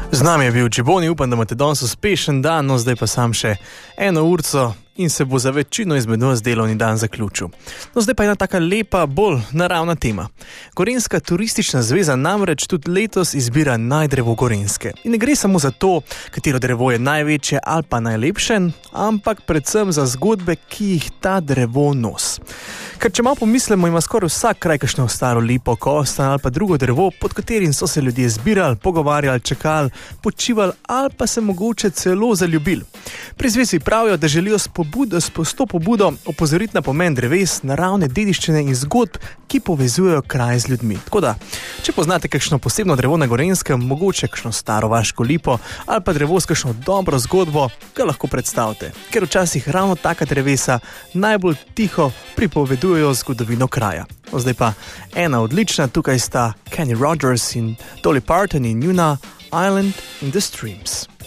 Z nami je bil Džiboni, upam, da imate danes uspešen dan, no zdaj pa sam še eno urco in se bo za večino izmed nas delovni dan zaključil. No zdaj pa ena taka lepa, bolj naravna tema. Gorenjska turistična zveza namreč tudi letos izbira najdrevo Gorenjske. In ne gre samo za to, katero drevo je največje ali pa najlepše, ampak predvsem za zgodbe, ki jih ta drevo nos. Ker če malo pomislimo, ima skoraj vsak kraj kakšno staro lipo, kostan ali pa drugo drevo, pod katerim so se ljudje zbirali, pogovarjali, čakali, počivali ali pa se mogoče celo zaljubili. Pri zvezi pravijo, da želijo s to pobudo opozoriti na pomen dreves, naravne dediščine in zgodb, ki povezujejo kraj z ljudmi. Tako da, če poznate kakšno posebno drevo na Gorenjskem, mogoče kakšno staro vaško lipo ali pa drevo s kakšno dobro zgodbo, ga lahko predstavite. Ker včasih ravno taka drevesa najbolj tiho pripovedujejo zgodovino kraja. Zdaj pa ena odlična, tukaj sta Kenny Rogers in Dolly Parton in njuna Island in the Streams.